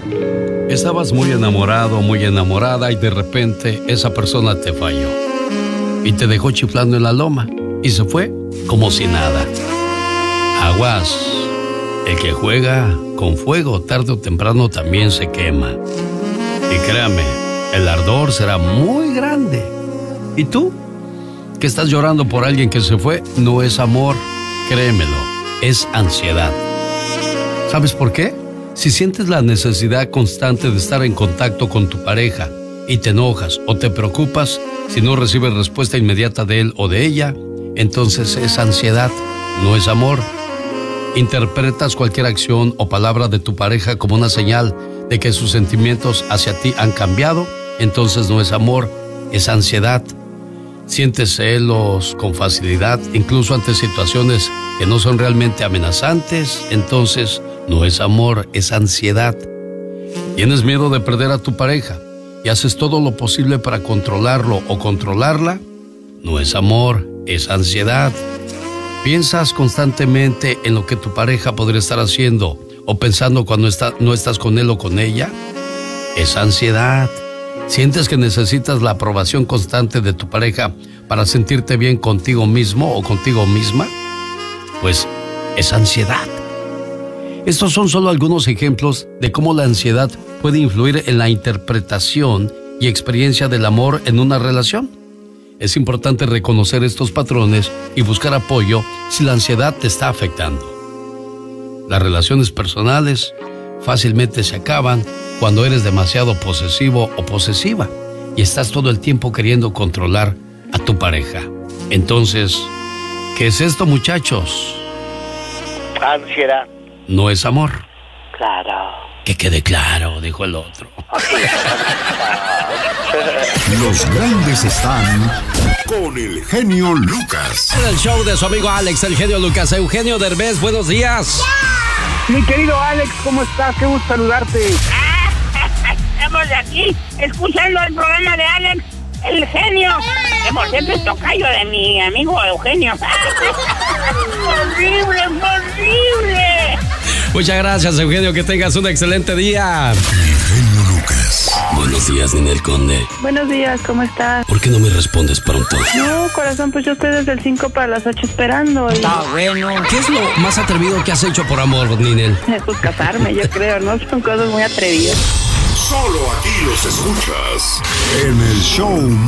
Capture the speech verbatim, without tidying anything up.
Estabas muy enamorado, muy enamorada y de repente esa persona te falló y te dejó chiflando en la loma y se fue como si nada. Aguas, el que juega con fuego tarde o temprano también se quema. Y créame, el ardor será muy grande. ¿Y tú? ¿Que estás llorando por alguien que se fue? No es amor, créemelo, es ansiedad. ¿Sabes por qué? Si sientes la necesidad constante de estar en contacto con tu pareja y te enojas o te preocupas si no recibes respuesta inmediata de él o de ella, entonces es ansiedad, no es amor. Interpretas cualquier acción o palabra de tu pareja como una señal de que sus sentimientos hacia ti han cambiado, entonces no es amor, es ansiedad. Sientes celos con facilidad, incluso ante situaciones que no son realmente amenazantes, entonces no es amor, es ansiedad. Tienes miedo de perder a tu pareja y haces todo lo posible para controlarlo o controlarla, no es amor, es ansiedad. Piensas constantemente en lo que tu pareja podría estar haciendo o pensando cuando está, no estás con él o con ella, es ansiedad. ¿Sientes que necesitas la aprobación constante de tu pareja para sentirte bien contigo mismo o contigo misma? Pues es ansiedad. Estos son solo algunos ejemplos de cómo la ansiedad puede influir en la interpretación y experiencia del amor en una relación. Es importante reconocer estos patrones y buscar apoyo si la ansiedad te está afectando. Las relaciones personales fácilmente se acaban cuando eres demasiado posesivo o posesiva y estás todo el tiempo queriendo controlar a tu pareja. Entonces, ¿qué es esto, muchachos? Ansiedad. No es amor. Claro. Que quede claro, dijo el otro. Los grandes están con el genio Lucas. En el show de su amigo Alex, el genio Lucas. Eugenio Derbez, buenos días. Mi querido Alex, ¿cómo estás? Qué gusto saludarte. Estamos aquí escuchando el programa de Alex, el genio. Que por cierto es tocayo de mi amigo Eugenio. ¡Horrible, horrible! Muchas gracias, Eugenio, que tengas un excelente día. El genio Lucas. Buenos días, Ninel Conde. Buenos días, ¿cómo estás? ¿Por qué no me respondes pronto? No, corazón, pues yo estoy desde el cinco para las ocho esperando. Y... Está bueno. ¿Qué es lo más atrevido que has hecho por amor, Ninel? Pues casarme, yo creo, ¿no? Son cosas muy atrevidas. Solo aquí los escuchas en el show